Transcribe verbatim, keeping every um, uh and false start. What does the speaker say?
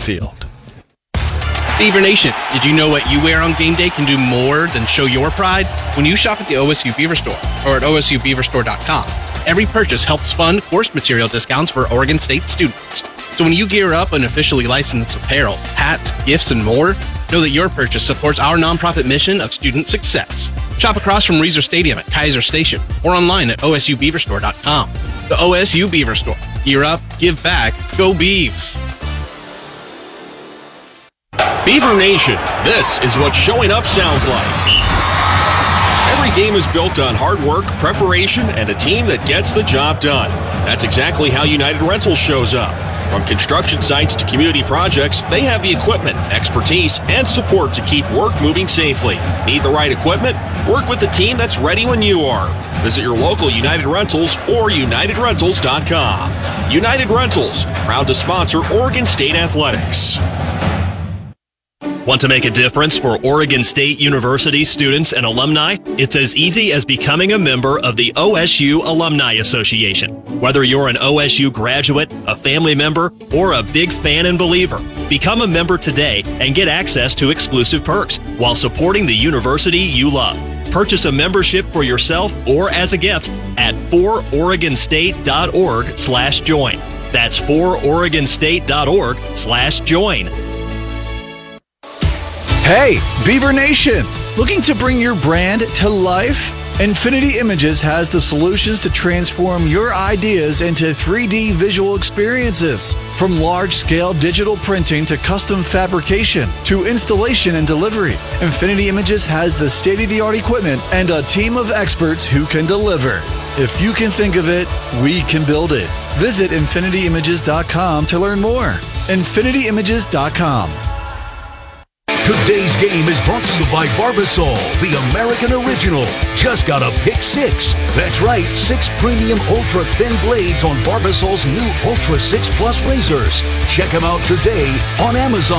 field. Beaver Nation, did you know what you wear on game day can do more than show your pride? When you shop at the O S U Beaver Store or at O S U beaver store dot com, every purchase helps fund course material discounts for Oregon State students. So when you gear up in officially licensed apparel, hats, gifts, and more, know that your purchase supports our nonprofit mission of student success. Shop across from Reeser Stadium at Kaiser Station or online at O S U beaver store dot com. The O S U Beaver Store. Gear up, give back, go Beavs! Beaver Nation, this is what showing up sounds like. Every game is built on hard work, preparation, and a team that gets the job done. That's exactly how United Rentals shows up. From construction sites to community projects, they have the equipment, expertise, and support to keep work moving safely. Need the right equipment? Work with the team that's ready when you are. Visit your local United Rentals or united rentals dot com. United Rentals, proud to sponsor Oregon State Athletics. Want to make a difference for Oregon State University students and alumni? It's as easy as becoming a member of the O S U Alumni Association. Whether you're an O S U graduate, a family member, or a big fan and believer, become a member today and get access to exclusive perks while supporting the university you love. Purchase a membership for yourself or as a gift at four oregon state dot org slash join. That's four oregon state dot org slash join. Hey, Beaver Nation! Looking to bring your brand to life? Infinity Images has the solutions to transform your ideas into three D visual experiences. From large-scale digital printing to custom fabrication to installation and delivery, Infinity Images has the state-of-the-art equipment and a team of experts who can deliver. If you can think of it, we can build it. Visit infinity images dot com to learn more. infinity images dot com. Today's game is brought to you by Barbasol, the American original. Just got a pick six. That's right, six premium ultra thin blades on Barbasol's new Ultra six Plus razors. Check them out today on Amazon.